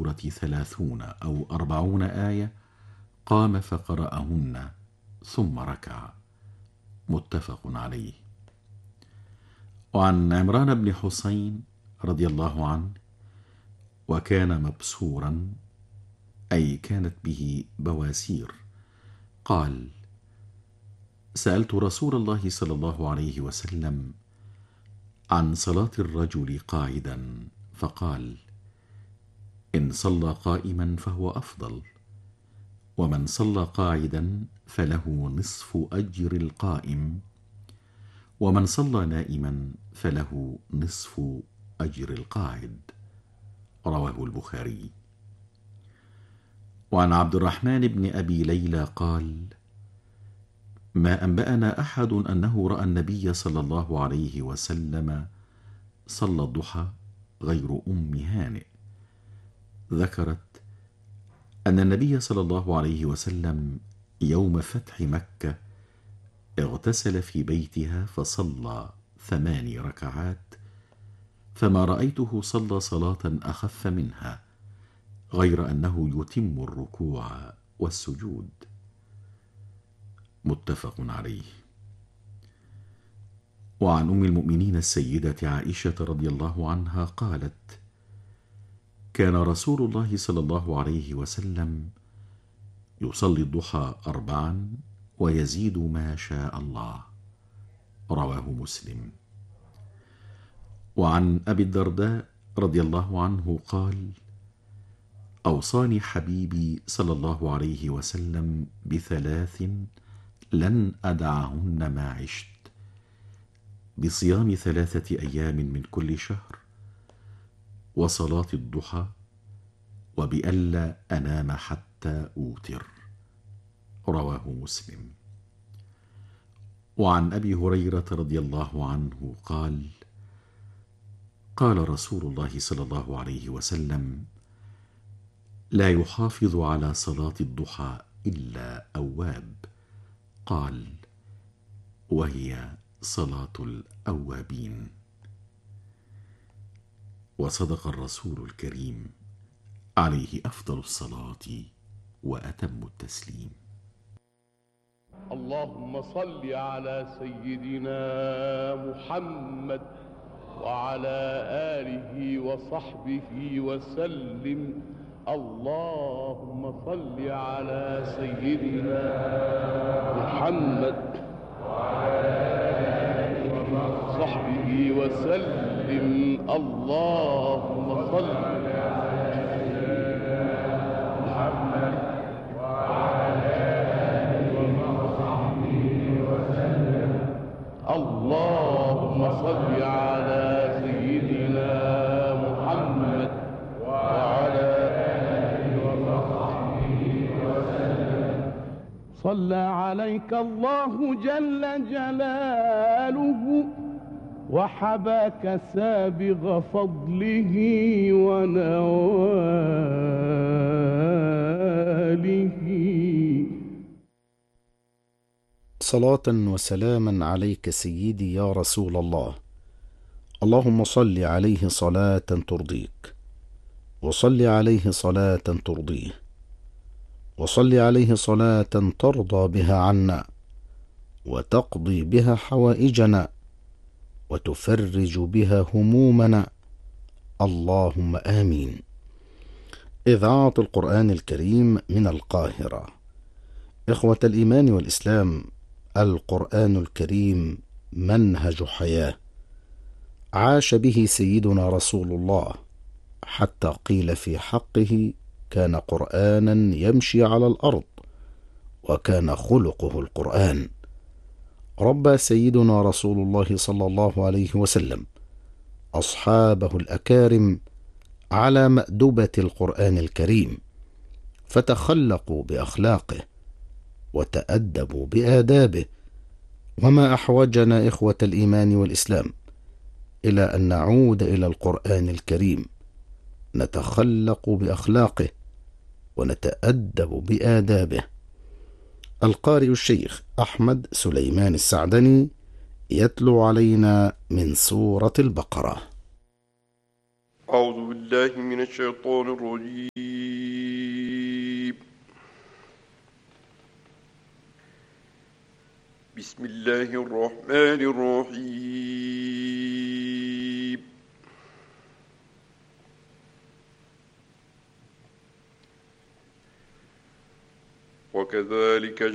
30 أو 40 آية قام فقرأهن ثم ركع. متفق عليه. وعن عمران بن حسين رضي الله عنه: وكان مبسورا، أي كانت به بواسير، قال: سألت رسول الله صلى الله عليه وسلم عن صلاة الرجل قاعدا، فقال: إن صلى قائما فهو أفضل، ومن صلى قاعدا فله نصف أجر القائم، ومن صلى نائما فله نصف أجر القاعد. رواه البخاري. وعن عبد الرحمن بن أبي ليلى قال: ما أنبأنا أحد أنه رأى النبي صلى الله عليه وسلم صلى الضحى غير أم هانئ. ذكرت أن النبي صلى الله عليه وسلم يوم فتح مكة اغتسل في بيتها فصلى 8 ركعات، فما رأيته صلى صلاة أخف منها، غير أنه يتم الركوع والسجود. متفق عليه. وعن أم المؤمنين السيدة عائشة رضي الله عنها قالت: كان رسول الله صلى الله عليه وسلم يصلي الضحى 4 ويزيد ما شاء الله. رواه مسلم. وعن أبي الدرداء رضي الله عنه قال: أوصاني حبيبي صلى الله عليه وسلم ب3 لن أدعهن ما عشت: بصيام 3 أيام من كل شهر، وصلاة الضحى، وبألا أنام حتى أوتر. رواه مسلم. وعن أبي هريرة رضي الله عنه قال: قال رسول الله صلى الله عليه وسلم: لا يحافظ على صلاة الضحى إلا أواب. قال: وهي صلاة الأوابين. وصدق الرسول الكريم عليه أفضل الصلاة وأتم التسليم. اللهم صل على سيدنا محمد وعلى آله وصحبه وسلم. اللهم صل على سيدنا محمد وعلى آله وصحبه وسلم. اللهم صل على سيدنا محمد وعلى آله وصحبه وسلم. اللهم صل على سيدنا محمد وعلى آله وصحبه وسلم. صلى عليك الله جل جلاله وحباك سابغ فضله ونواله. صلاة وسلاما عليك سيدي يا رسول الله. اللهم صل عليه صلاة ترضيك، وصل عليه صلاة ترضيه، وصل عليه صلاة ترضى بها عنا، وتقضي بها حوائجنا، وتفرج بها همومنا. اللهم آمين. إذاعة القرآن الكريم من القاهرة. إخوة الإيمان والإسلام، القرآن الكريم منهج حياة عاش به سيدنا رسول الله، حتى قيل في حقه: كان قرآنا يمشي على الأرض، وكان خلقه القرآن. ربى سيدنا رسول الله صلى الله عليه وسلم أصحابه الأكارم على مأدبة القرآن الكريم، فتخلقوا بأخلاقه وتأدبوا بآدابه. وما أحوجنا إخوة الإيمان والإسلام إلى أن نعود إلى القرآن الكريم، نتخلق بأخلاقه ونتأدب بآدابه. القارئ الشيخ أحمد سليمان السعدني يتلو علينا من سورة البقرة. أعوذ بالله من الشيطان الرجيم. بسم الله الرحمن الرحيم. وكذلك